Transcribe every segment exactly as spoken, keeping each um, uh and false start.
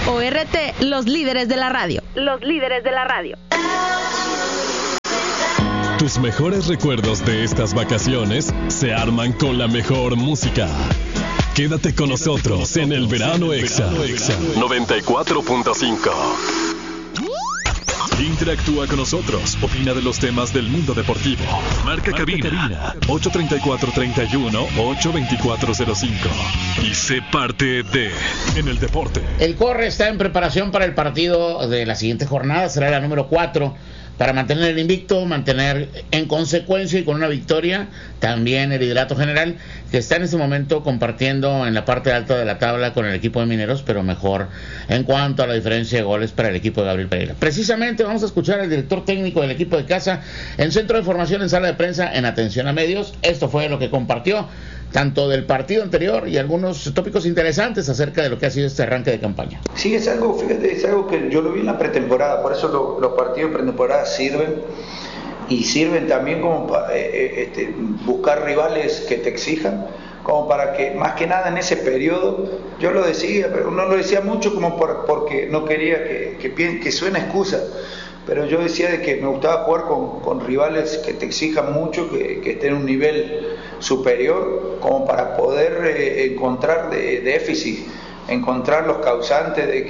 O R T, los líderes de la radio. Los líderes de la radio. Tus mejores recuerdos de estas vacaciones se arman con la mejor música. Quédate con nosotros en el Verano Exa noventa y cuatro punto cinco. Interactúa con nosotros, opina de los temas del mundo deportivo. Marca, Marca cabina, cabina ocho treinta y cuatro, treinta y uno, ocho veinticuatro cero cinco y sé parte de En el Deporte. El Corre está en preparación para el partido de la siguiente jornada, será la número cuatro, para mantener el invicto, mantener en consecuencia y con una victoria también el liderato general, que está en este momento compartiendo en la parte alta de la tabla con el equipo de Mineros, pero mejor en cuanto a la diferencia de goles para el equipo de Gabriel Pereira. Precisamente vamos a escuchar al director técnico del equipo de casa en Centro de Formación, en Sala de Prensa, en Atención a Medios. Esto fue lo que compartió tanto del partido anterior y algunos tópicos interesantes acerca de lo que ha sido este arranque de campaña. Sí, es algo, fíjate, es algo que yo lo vi en la pretemporada, por eso lo, los partidos de pretemporada sirven, y sirven también como para eh, este, buscar rivales que te exijan, como para que, más que nada en ese periodo, yo lo decía, pero no lo decía mucho como por, porque no quería que, que, que suene excusa, pero yo decía de que me gustaba jugar con, con rivales que te exijan mucho, que, que estén en un nivel superior, como para poder eh, encontrar de, déficit, encontrar los causantes de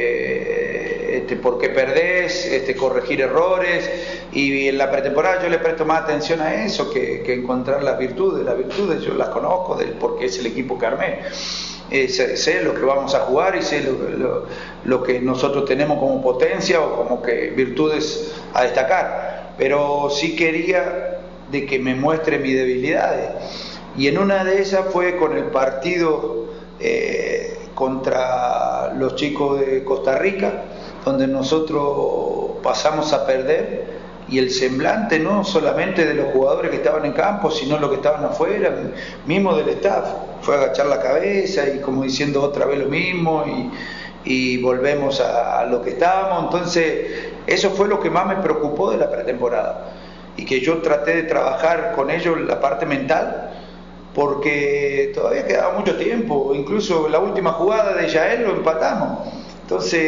que este, por qué perdés, este, corregir errores, y en la pretemporada yo le presto más atención a eso que, que encontrar las virtudes. Las virtudes yo las conozco del porque es el equipo que armé. Eh, sé, sé lo que vamos a jugar y sé lo, lo, lo que nosotros tenemos como potencia o como que virtudes a destacar, pero sí quería de que me muestre mis debilidades, y en una de esas fue con el partido eh, contra los chicos de Costa Rica, donde nosotros pasamos a perder, y el semblante no solamente de los jugadores que estaban en campo, sino los que estaban afuera, mismo del staff, fue a agachar la cabeza y como diciendo otra vez lo mismo, y, y volvemos a, a lo que estábamos. Entonces eso fue lo que más me preocupó de la pretemporada, y que yo traté de trabajar con ellos la parte mental, porque todavía quedaba mucho tiempo, incluso la última jugada de Yael lo empatamos. Entonces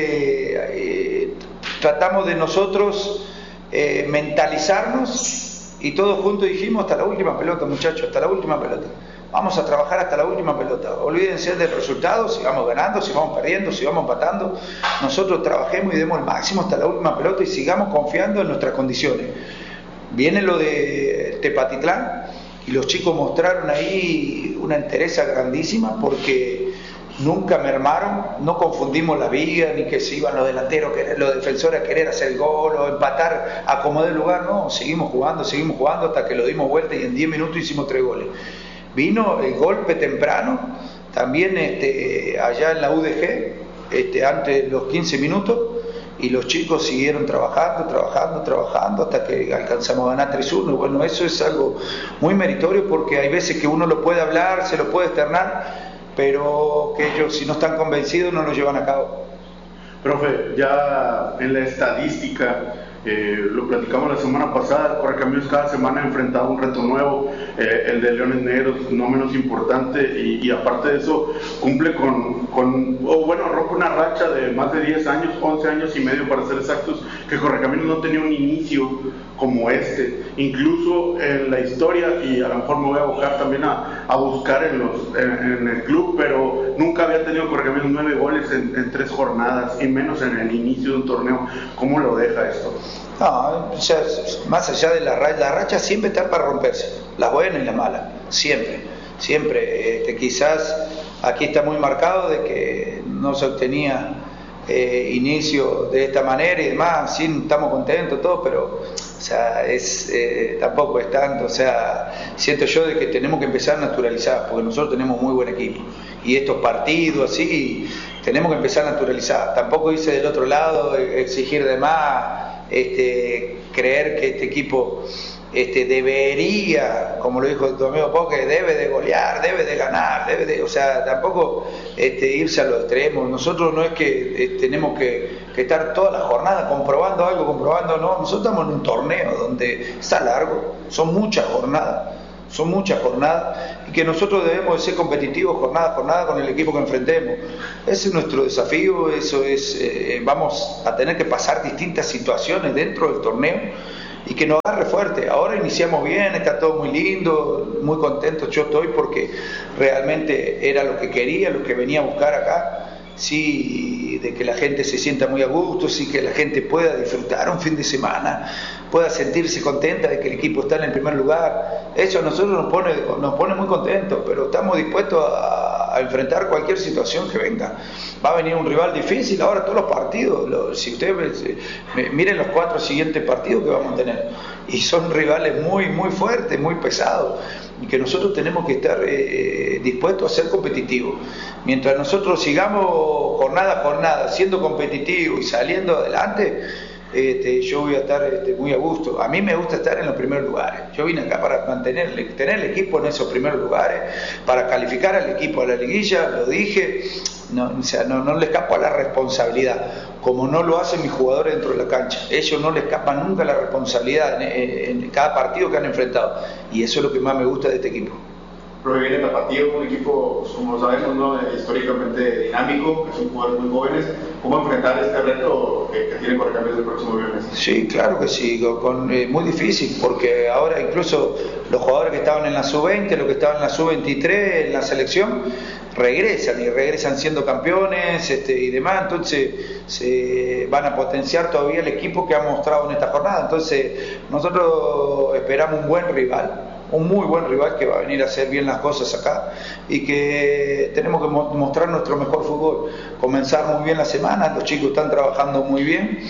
eh, tratamos de nosotros Eh, mentalizarnos, y todos juntos dijimos hasta la última pelota, muchachos, hasta la última pelota, vamos a trabajar hasta la última pelota, olvídense del resultado, si vamos ganando, si vamos perdiendo, si vamos empatando, nosotros trabajemos y demos el máximo hasta la última pelota y sigamos confiando en nuestras condiciones. Viene lo de Tepatitlán y los chicos mostraron ahí una entereza grandísima, porque nunca mermaron, no confundimos la vía, ni que se iban los delanteros, los defensores a querer hacer el gol o empatar, acomodar el lugar, no, seguimos jugando, seguimos jugando hasta que lo dimos vuelta y en diez minutos hicimos tres goles. Vino el golpe temprano, también este, allá en la U D G, este, antes de los quince minutos, y los chicos siguieron trabajando, trabajando, trabajando, hasta que alcanzamos a ganar tres uno. Bueno, eso es algo muy meritorio, porque hay veces que uno lo puede hablar, se lo puede externar, pero que ellos, si no están convencidos, no lo llevan a cabo. Profe, ya en la estadística, eh, lo platicamos la semana pasada, Correcaminos cada semana ha enfrentado un reto nuevo, eh, el de Leones Negros, no menos importante, y, y aparte de eso, cumple con, con o oh, bueno, rompe una racha de más de diez años, once años y medio para ser exactos, que Correcaminos no tenía un inicio como este, incluso en la historia, y a lo mejor me voy a abocar también a, a buscar en, los, en, en el club, pero nunca había tenido Correcaminos nueve goles en, en tres jornadas, y menos en el inicio de un torneo. ¿Cómo lo deja esto? No, ya, más allá de la racha, las rachas siempre están para romperse, las buenas y las malas, siempre, siempre. Este, quizás aquí está muy marcado de que no se obtenía eh, inicio de esta manera y demás, sí, estamos contentos todos, pero o sea, es, eh, tampoco es tanto, o sea, siento yo de que tenemos que empezar a naturalizar, porque nosotros tenemos muy buen equipo, y estos partidos así, tenemos que empezar a naturalizar, tampoco irse del otro lado, exigir de más, este, creer que este equipo este, debería, como lo dijo tu amigo Poque, debe de golear, debe de ganar, debe de, o sea, tampoco este, irse a los extremos. Nosotros no es que eh, tenemos que, que estar toda la jornada comprobando algo, comprobando, no, nosotros estamos en un torneo donde está largo, son muchas jornadas, son muchas jornadas y que nosotros debemos de ser competitivos jornada a jornada con el equipo que enfrentemos. Ese es nuestro desafío, eso es, eh, vamos a tener que pasar distintas situaciones dentro del torneo y que nos agarre fuerte. Ahora iniciamos bien, está todo muy lindo, muy contento yo estoy porque realmente era lo que quería, lo que venía a buscar acá. Sí, de que la gente se sienta muy a gusto, sí, que la gente pueda disfrutar un fin de semana, pueda sentirse contenta de que el equipo está en el primer lugar. Eso a nosotros nos pone, nos pone muy contentos, pero estamos dispuestos a, a enfrentar cualquier situación que venga. Va a venir un rival difícil, ahora todos los partidos, los, si ustedes miren los cuatro siguientes partidos que vamos a tener, y son rivales muy, muy fuertes, muy pesados, y que nosotros tenemos que estar eh, dispuestos a ser competitivos. Mientras nosotros sigamos jornada a jornada siendo competitivos y saliendo adelante, este, yo voy a estar este, muy a gusto. A mí me gusta estar en los primeros lugares. Yo vine acá para mantener, tener el equipo en esos primeros lugares, para calificar al equipo a la liguilla, lo dije, no, o sea, no, no le escapo a la responsabilidad, como no lo hacen mis jugadores dentro de la cancha. Ellos no le escapan nunca a la responsabilidad en, en cada partido que han enfrentado, y eso es lo que más me gusta de este equipo. Pero viene Tapatío, un equipo, como sabemos, ¿no? históricamente dinámico, que son jugadores muy jóvenes. ¿Cómo enfrentar este reto que, que tiene Correcaminos el próximo viernes? Sí, claro que sí, con, eh, muy difícil, porque ahora incluso los jugadores que estaban en la sub veinte, los que estaban en la sub veintitrés, en la selección, regresan y regresan siendo campeones este, y demás, entonces se van a potenciar todavía el equipo que ha mostrado en esta jornada. Entonces nosotros esperamos un buen rival, un muy buen rival que va a venir a hacer bien las cosas acá y que tenemos que mostrar nuestro mejor fútbol, comenzar muy bien la semana, los chicos están trabajando muy bien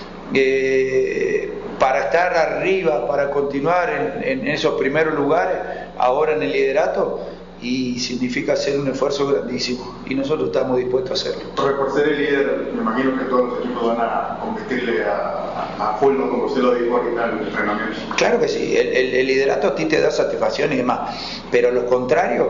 eh, para estar arriba, para continuar en, en esos primeros lugares, ahora en el liderato, y significa hacer un esfuerzo grandísimo y nosotros estamos dispuestos a hacerlo. Por ser el líder, me imagino que todos los equipos van a competirle a, a, a full, ¿no? Como usted lo dijo ahorita en el entrenamiento. Claro que sí, el, el, el liderato a ti te da satisfacción y demás, pero lo contrario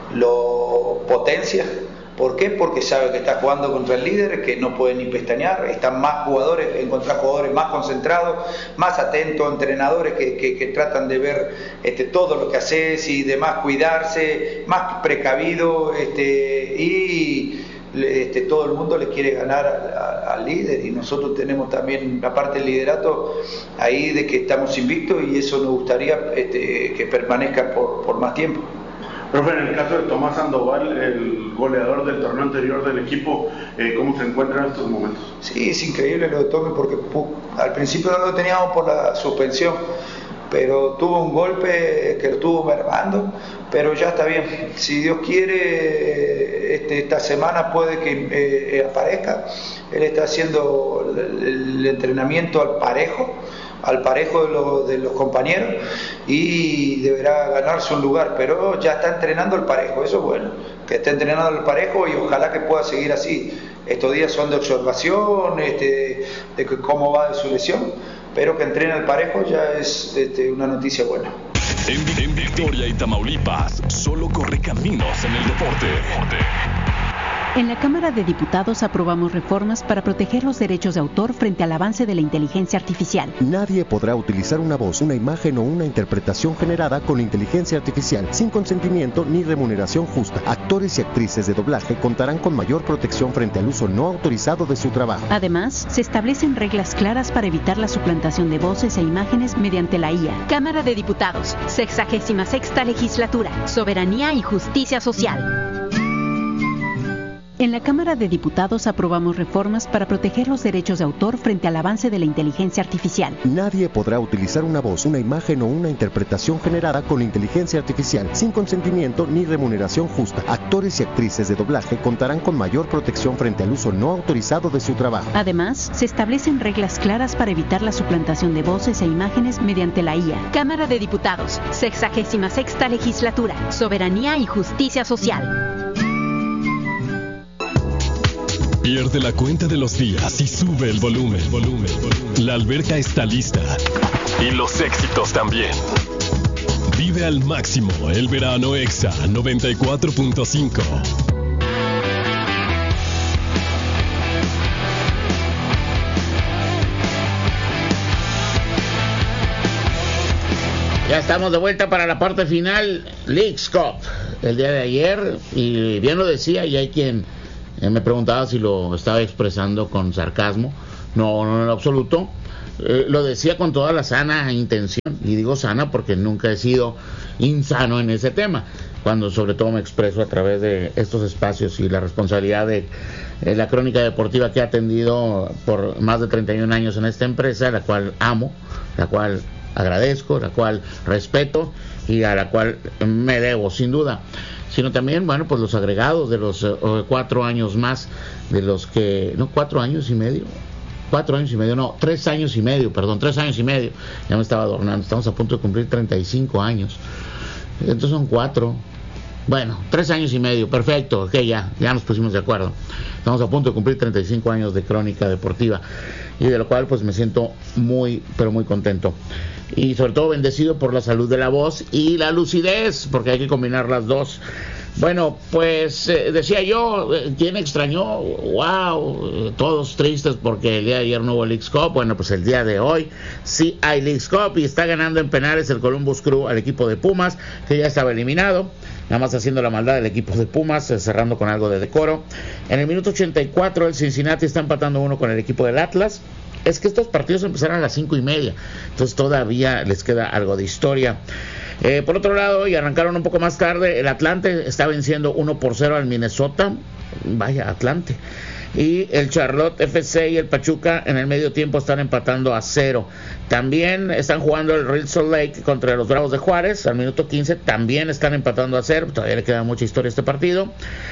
lo potencia. ¿Por qué? Porque sabe que está jugando contra el líder, que no puede ni pestañear, están más jugadores, encontrar jugadores más concentrados, más atentos, entrenadores que, que, que tratan de ver este, todo lo que haces y demás, cuidarse, más precavido, este, y este, todo el mundo le quiere ganar al, al líder, y nosotros tenemos también, aparte del liderato, ahí de que estamos invictos, y eso nos gustaría este, que permanezca por, por más tiempo. Profe, en el caso de Tomás Sandoval, el goleador del torneo anterior del equipo, eh, ¿cómo se encuentra en estos momentos? Sí, es increíble lo de Tomás, porque pu, al principio no lo teníamos por la suspensión, pero tuvo un golpe que lo estuvo mermando, pero ya está bien. Si Dios quiere, este, esta semana puede que eh, aparezca. Él está haciendo el, el entrenamiento al parejo, al parejo de, lo, de los compañeros, y deberá ganarse un lugar, pero ya está entrenando al parejo. Eso es bueno, que esté entrenando al parejo, y ojalá que pueda seguir así. Estos días son de observación, este, de que cómo va de su lesión, pero que entrene al parejo ya es este, una noticia buena. En, en Victoria y Tamaulipas, solo Correcaminos en el deporte. En la Cámara de Diputados aprobamos reformas para proteger los derechos de autor frente al avance de la inteligencia artificial. Nadie podrá utilizar una voz, una imagen o una interpretación generada con inteligencia artificial sin consentimiento ni remuneración justa. Actores y actrices de doblaje contarán con mayor protección frente al uso no autorizado de su trabajo. Además, se establecen reglas claras para evitar la suplantación de voces e imágenes mediante la I A. Cámara de Diputados, sexagésima sexta legislatura, soberanía y justicia social. En la Cámara de Diputados aprobamos reformas para proteger los derechos de autor frente al avance de la inteligencia artificial. Nadie podrá utilizar una voz, una imagen o una interpretación generada con inteligencia artificial sin consentimiento ni remuneración justa. Actores y actrices de doblaje contarán con mayor protección frente al uso no autorizado de su trabajo. Además, se establecen reglas claras para evitar la suplantación de voces e imágenes mediante la I A. Cámara de Diputados, sexagésima sexta legislatura, soberanía y justicia social. Pierde la cuenta de los días y sube el volumen. volumen, volumen. La alberca está lista. Y los éxitos también. Vive al máximo el verano Exa noventa y cuatro punto cinco. Ya Estamos de vuelta para la parte final, Leagues Cup, el día de ayer, y bien lo decía, y hay quien eh, me preguntaba si lo estaba expresando con sarcasmo. No, no en lo absoluto, eh, lo decía con toda la sana intención, y digo sana porque nunca he sido insano en ese tema, cuando sobre todo me expreso a través de estos espacios y la responsabilidad de eh, la crónica deportiva que he atendido por más de treinta y un años en esta empresa, la cual amo, la cual agradezco, la cual respeto y a la cual me debo sin duda, sino también, bueno, pues los agregados de los uh, cuatro años más, de los que, no, cuatro años y medio, cuatro años y medio, no, tres años y medio, perdón, tres años y medio, ya me estaba adornando, estamos a punto de cumplir treinta y cinco años, entonces son cuatro, bueno, tres años y medio, perfecto, ok, ya, ya nos pusimos de acuerdo, estamos a punto de cumplir treinta y cinco años de crónica deportiva, y de lo cual pues me siento muy, pero muy contento, y sobre todo bendecido por la salud de la voz y la lucidez, porque hay que combinar las dos. Bueno, pues eh, decía yo, eh, ¿quién extrañó? Wow, eh, todos tristes porque el día de ayer no hubo Leagues Cup. Bueno, pues el día de hoy sí hay Leagues Cup y está ganando en penales el Columbus Crew al equipo de Pumas, que ya estaba eliminado, nada más haciendo la maldad del equipo de Pumas, eh, cerrando con algo de decoro. En el minuto ochenta y cuatro el Cincinnati está empatando uno con el equipo del Atlas. Es que estos partidos empezaron a las cinco y media, entonces todavía les queda algo de historia. Eh, por otro lado, y arrancaron un poco más tarde, el Atlante está venciendo uno por cero al Minnesota, vaya Atlante, y el Charlotte F C y el Pachuca en el medio tiempo están empatando a cero. También están jugando el Real Salt Lake contra los Bravos de Juárez, al minuto quince también están empatando a cero, todavía le queda mucha historia a este partido.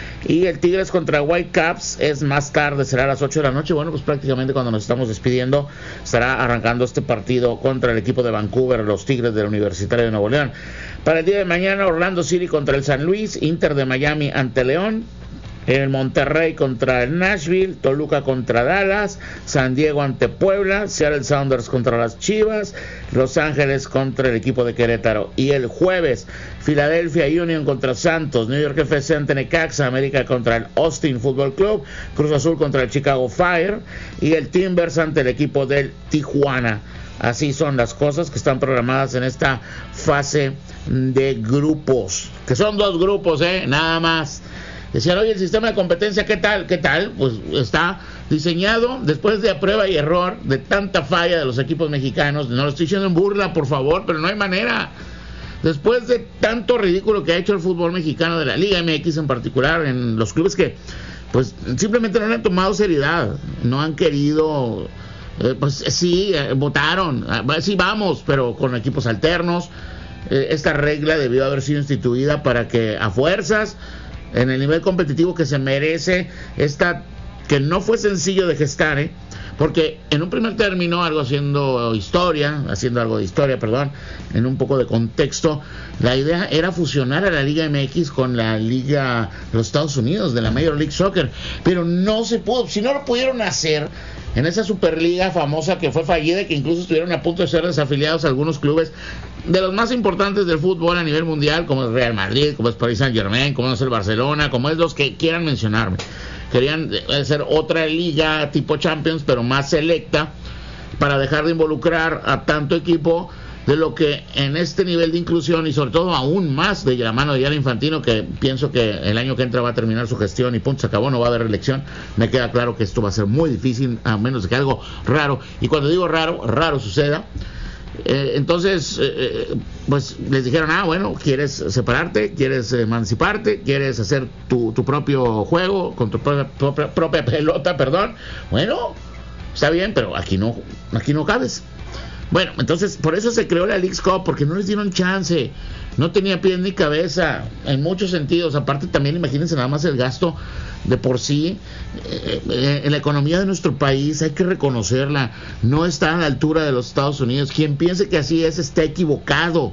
Y el Tigres contra Whitecaps es más tarde, será a las ocho de la noche. Bueno, pues prácticamente cuando nos estamos despidiendo estará arrancando este partido contra el equipo de Vancouver, los Tigres del Universitario de Nuevo León. Para el día de mañana, Orlando City contra el San Luis, Inter de Miami ante León, el Monterrey contra el Nashville, Toluca contra Dallas, San Diego ante Puebla, Seattle Sounders contra las Chivas, Los Ángeles contra el equipo de Querétaro. Y el jueves, Philadelphia Union contra Santos, New York F C ante Necaxa, América contra el Austin Football Club, Cruz Azul contra el Chicago Fire y el Timbers ante el equipo del Tijuana. Así son las cosas que están programadas en esta fase de grupos, que son dos grupos, eh, nada más. Decían, oye, el sistema de competencia, ¿qué tal? ¿Qué tal? Pues está diseñado después de prueba y error, de tanta falla de los equipos mexicanos. No lo estoy diciendo en burla, por favor, pero no hay manera. Después de tanto ridículo que ha hecho el fútbol mexicano, de la Liga M X en particular, en los clubes que pues simplemente no le han tomado seriedad, no han querido, eh, pues sí, eh, votaron, eh, sí vamos, pero con equipos alternos. Eh, esta regla debió haber sido instituida para que a fuerzas, en el nivel competitivo que se merece, esta que no fue sencillo de gestar, ¿eh? Porque en un primer término, algo haciendo historia, haciendo algo de historia, perdón, en un poco de contexto, la idea era fusionar a la Liga M X con la Liga de los Estados Unidos, de la Major League Soccer, pero no se pudo. Si no lo pudieron hacer en esa Superliga famosa que fue fallida y que incluso estuvieron a punto de ser desafiliados a algunos clubes de los más importantes del fútbol a nivel mundial, como es Real Madrid, como es Paris Saint Germain, como es el Barcelona, como es los que quieran mencionarme. Querían hacer otra liga tipo Champions, pero más selecta, para dejar de involucrar a tanto equipo, de lo que en este nivel de inclusión, y sobre todo aún más de la mano de Gianni Infantino, que pienso que el año que entra va a terminar su gestión y punto, se acabó, no va a haber reelección. Me queda claro que esto va a ser muy difícil, a menos de que algo raro, y cuando digo raro, raro suceda. Eh, entonces, eh, pues les dijeron, ah, bueno, ¿quieres separarte? ¿Quieres emanciparte? ¿Quieres hacer tu, tu propio juego con tu propia, propia, propia pelota, perdón? Bueno, está bien, pero aquí no, aquí no cabes. Bueno, entonces por eso se creó la Leagues Cup, porque no les dieron chance, no tenía pies ni cabeza en muchos sentidos. Aparte también imagínense nada más el gasto de por sí, eh, eh, en la economía de nuestro país, hay que reconocerla, no está a la altura de los Estados Unidos. Quien piense que así es está equivocado.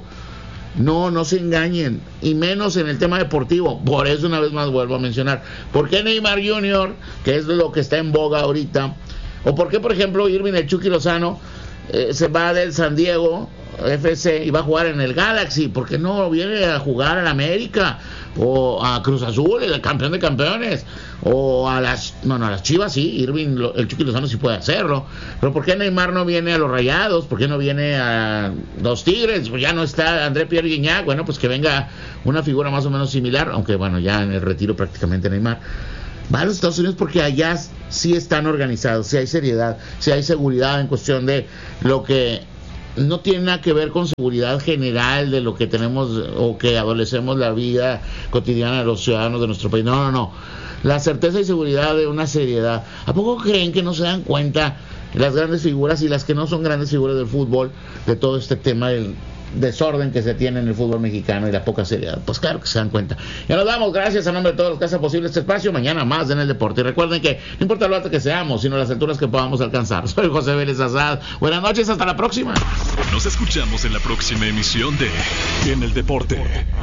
No, no se engañen, y menos en el tema deportivo. Por eso una vez más vuelvo a mencionar, ¿por qué Neymar junior, que es lo que está en boga ahorita? O por qué, por ejemplo, Irving el Chucky Lozano eh, se va del San Diego F C y va a jugar en el Galaxy, ¿por qué no viene a jugar al América o a Cruz Azul, el campeón de campeones, o a las no no a las Chivas? Sí, Irving, el Chucky Lozano sí puede hacerlo, pero ¿por qué Neymar no viene a los Rayados? ¿Por qué no viene a los Tigres? Pues ya no está André Pierre Gignac, bueno, pues que venga una figura más o menos similar, aunque bueno, ya en el retiro prácticamente Neymar. Va a los Estados Unidos porque allá sí están organizados, sí hay seriedad, sí hay seguridad en cuestión de lo que no tiene nada que ver con seguridad general de lo que tenemos o que adolecemos la vida cotidiana de los ciudadanos de nuestro país. No, no, no. La certeza y seguridad de una seriedad. ¿A poco creen que no se dan cuenta las grandes figuras y las que no son grandes figuras del fútbol de todo este tema del desorden que se tiene en el fútbol mexicano y la poca seriedad? Pues claro que se dan cuenta. Ya nos damos, gracias a nombre de todos los que hacen posible este espacio. Mañana más en el deporte. Y recuerden que no importa lo alto que seamos, sino las alturas que podamos alcanzar. Soy José Vélez Azad. Buenas noches, hasta la próxima. Nos escuchamos en la próxima emisión de En el Deporte.